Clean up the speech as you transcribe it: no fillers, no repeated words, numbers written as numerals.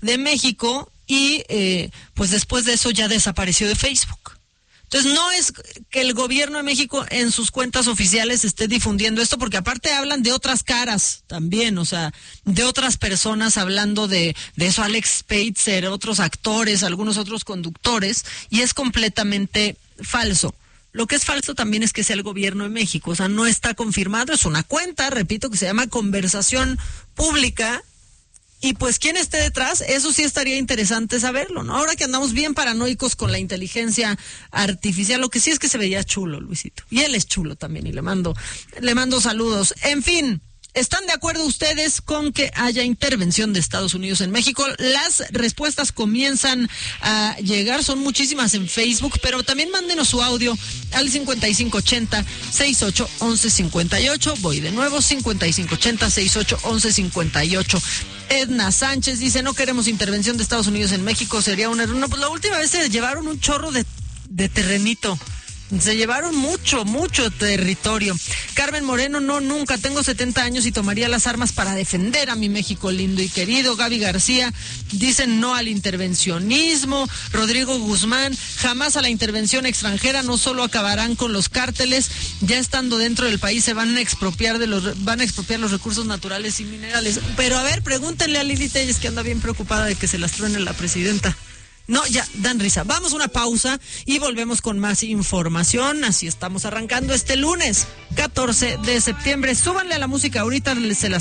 de México y pues después de eso ya desapareció de Facebook. Entonces no es que el gobierno de México en sus cuentas oficiales esté difundiendo esto, porque aparte hablan de otras caras también, o sea, de otras personas hablando de eso, Alex Spitzer, otros actores, algunos otros conductores, y es completamente falso. Lo que es falso también es que sea el gobierno de México, o sea, no está confirmado, es una cuenta, repito, que se llama Conversación Pública. Y pues quién esté detrás, eso sí estaría interesante saberlo, ¿no? Ahora que andamos bien paranoicos con la inteligencia artificial, lo que sí es que se veía chulo, Luisito. Y él es chulo también, y le mando saludos. En fin, ¿están de acuerdo ustedes con que haya intervención de Estados Unidos en México? Las respuestas comienzan a llegar, son muchísimas en Facebook, pero también mándenos su audio al 5580-681158. Voy de nuevo, 5580-681158. Edna Sánchez dice, no queremos intervención de Estados Unidos en México, sería un error. No, pues la última vez se llevaron un chorro de terrenito. Se llevaron mucho territorio. Carmen Moreno, no, nunca. Tengo 70 años y tomaría las armas para defender a mi México lindo y querido. Gaby García, dicen no al intervencionismo. Rodrigo Guzmán, jamás a la intervención extranjera. No solo acabarán con los cárteles, ya estando dentro del país se van a expropiar los recursos naturales y minerales. Pero a ver, pregúntenle a Lili Telles, que anda bien preocupada de que se las truene la presidenta. No, ya, dan risa. Vamos a una pausa y volvemos con más información. Así estamos arrancando este lunes, 14 de septiembre. Súbanle a la música, ahorita se las